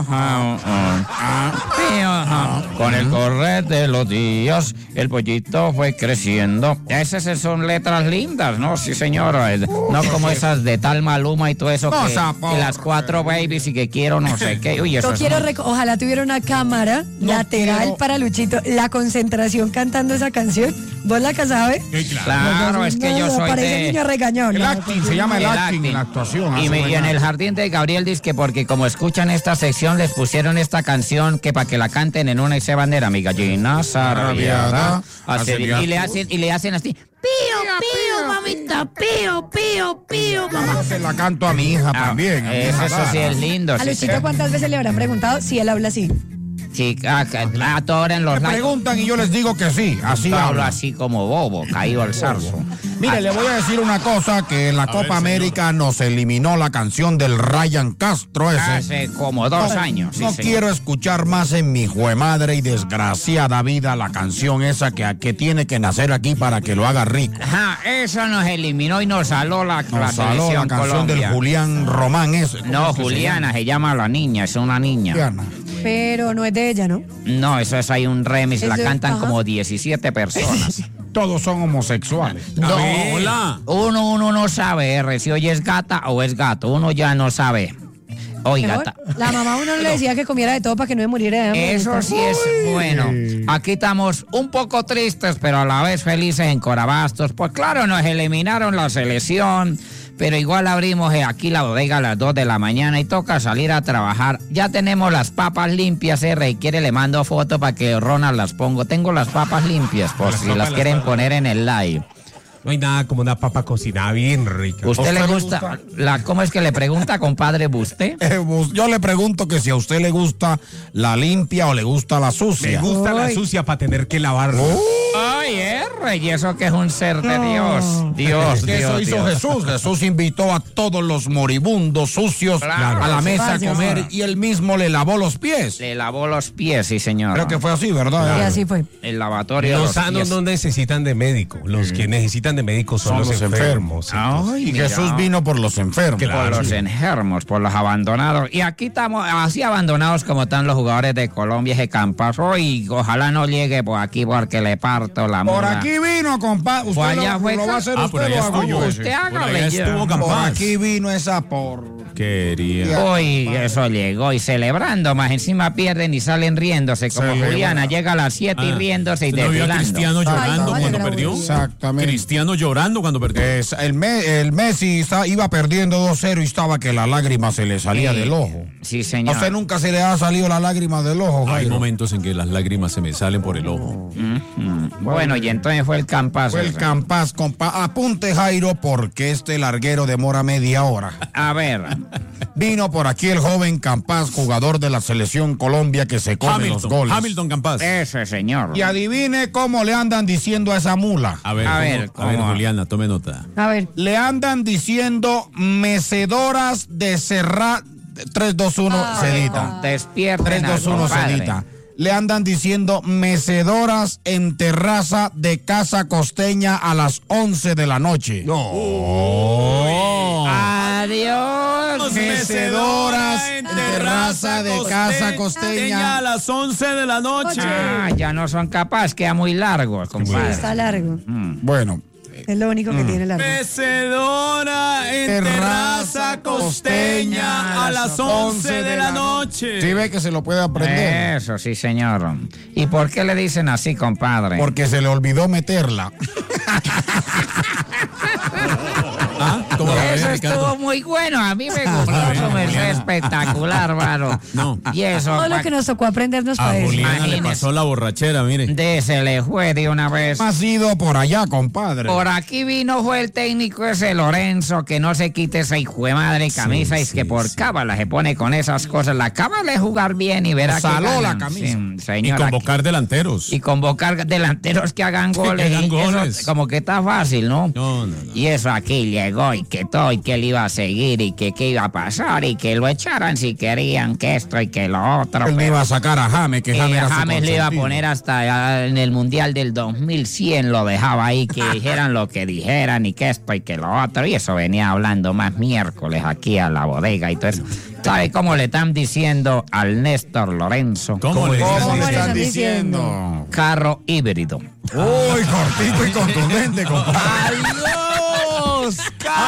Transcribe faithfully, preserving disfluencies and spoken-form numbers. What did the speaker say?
ja, ja, pío, ja. Con el correr de los días, el pollito fue creciendo. Esas son letras lindas, ¿no? Sí, señora. No como esas de tal Maluma y todo eso, que, que las cuatro babies y que quiero no sé qué. Uy, eso Yo es quiero, un... rec- ojalá tuviera una cámara No lateral quiero- para Luchito. La concentración cantando esa canción. ¿Vos la que sabes? Sí, claro. Claro, es que yo soy Parece de... niño regañón. El ¿no? acting, se llama el, El acting, acting. la actuación. Y, hace me- y en buena- el jardín de Gabriel dice que porque como escuchan esta sección les pusieron esta canción que para que la canten en una y se bandera, mi gallina sarriada. Así, y le hacen y le hacen así. Pío, pío, mamita, pío, pío, pío, mamá. Se la canto a mi hija también. a mi Eso, hija eso sí Dara. es lindo. A sí, Luchito, sí. ¿cuántas veces le habrán preguntado si él habla así? Sí, ah, ah, a toda hora en los Me likes. preguntan y yo les digo que sí, así Hablo habla. así como bobo, caído al zarzo. Mire, le voy a decir una cosa, que en la Copa América nos eliminó la canción del Ryan Castro ese. Hace como dos años. sí, no señor. quiero escuchar más en mi juemadre y desgraciada vida la canción esa que, que tiene que nacer aquí para que lo haga rico. Ajá, eso nos eliminó y nos saló la, la Nos saló la selección canción Colombia. del Julián Román ese. ¿cómo No, es que se Juliana se llama la niña, es una niña. llama? Pero no es de ella, ¿no? No, eso es hay un remix, la Eso- cantan ajá. como diecisiete personas. Todos son homosexuales. No, hola. Uno, uno no sabe, R, si hoy es gata o es gato, uno ya no sabe. Oiga, Mejor, ta- la mamá a uno le decía que comiera de todo para que no se muriera de hambre. eso sí es bueno. Aquí estamos un poco tristes, pero a la vez felices en Corabastos. Pues claro, nos eliminaron la selección, pero igual abrimos eh, aquí la bodega a las dos de la mañana y toca salir a trabajar. Ya tenemos las papas limpias, R, y quiere le mando foto para que Ronald las pongo. Tengo las papas limpias, por Las si papas, las las quieren papas. poner en el live. No hay nada como una papa cocinada bien rica. ¿Usted le le gusta? gusta? La, ¿Cómo es que le pregunta, compadre, usted? Eh, bus- yo le pregunto que si a usted le gusta la limpia o le gusta la Me sucia. gusta la Ay. sucia para tener que lavarla. Ay, R, y eso que es un ser de Dios. Dios, Que eso Dios, hizo Dios. Jesús. Jesús invitó a todos los moribundos sucios Claro. a la mesa a Fácil. comer y él mismo le lavó los pies. Le lavó los pies, sí, señor. Creo que fue así, ¿verdad? Y así fue. El lavatorio de Los los sanos pies. no necesitan de médico. Los que necesitan de médico son, Son los, los enfermos. Ay, Y mira. Jesús vino por los enfermos. Por Claro. los enfermos, por los abandonados. Y aquí estamos así abandonados como están los jugadores de Colombia, ese Campazo. Y ojalá no llegue por aquí porque le parto la Por mula. aquí vino, compadre. Usted Por allá lo, fue lo va a Ca- hacer Ah, usted, por allá lo hago estuvo yo. ese. Usted Por hágale allá ya. estuvo Por Campas. aquí vino esa por... Quería. Uy, eso llegó y celebrando, más encima pierden y salen riéndose como Celebra. Juliana, llega a las siete y Ah, riéndose y ¿usted no vio a desfilando. Cristiano llorando Ay, cuando no, perdió? Exactamente. Cristiano llorando cuando perdió. Es- el, Me- el Messi está- iba perdiendo dos cero y estaba que la lágrima se le salía Sí. del ojo. Sí, ¿A señor. usted nunca se le ha salido la lágrima del ojo, Hay Jairo? momentos en que las lágrimas se me salen por el ojo. Mm, Bueno, y entonces fue el Campazo. Fue el Campas, compa. Apunte, Jairo, porque este larguero demora media hora. A ver, Vino por aquí el joven Campas, jugador de la selección Colombia que se come los Hamilton, goles. Hamilton Campas. ese señor. Y adivine cómo le andan diciendo a esa mula. A ver, A ¿cómo? ver, a ver, ¿cómo? Juliana, tome nota. A ver. Le andan diciendo mecedoras de Serra. tres, dos, uno, Ay, Cedita. Despierten tres, dos, al uno, compadre. Cedita. Le andan diciendo mecedoras en terraza de Casa Costeña a las once de la noche. No. Adiós. Mecedoras en terraza de Casa Costeña. a las once de la noche. Ah, ya no son capaces, queda muy largo, compadre. Está largo. Bueno, Es lo único que tiene largo. Mecedora en terraza costeña a las once de la noche. sí ve que se lo puede aprender. Eso, sí, señor. ¿Y por qué le dicen así, compadre? Porque se le olvidó meterla. ¿Ah? ¿Cómo la Eso ve, estuvo Ricardo? muy bueno, a mí me gustó, eso me fue espectacular, mano. No. Y eso, Todo lo pa- que nos tocó aprendernos A para eso. Juliana le Imagínese. pasó la borrachera, mire. de se le fue de una vez. Ha sido por allá, compadre. Por aquí vino fue el técnico ese Lorenzo, que no se quite esa hijo de madre camisa, y es sí, que por sí. cábala se pone con esas cosas. La cábala es jugar bien y verá que Saló la ganan. camisa. Sí, Y señora, convocar delanteros. y convocar delanteros que hagan goles. hagan y eso goles. como que está fácil, ¿no? No, no, no. Y eso aquí llegó y que todo, y que él iba a hacer seguir y que qué iba a pasar y que lo echaran si querían, que esto y que lo otro. Él no pero- iba a sacar a James, que Eh, James era su James le iba a consentido. poner hasta allá en el Mundial del dos mil cien, lo dejaba ahí, que dijeran lo que dijeran y que esto y que lo otro. Y eso venía hablando más miércoles aquí a la bodega y todo eso. ¿Sabe cómo le están diciendo al Néstor Lorenzo? ¿Cómo le ¿Cómo ¿Cómo le le están están diciendo? Carro híbrido. Uy, cortito y contundente, compadre. ¡Adiós!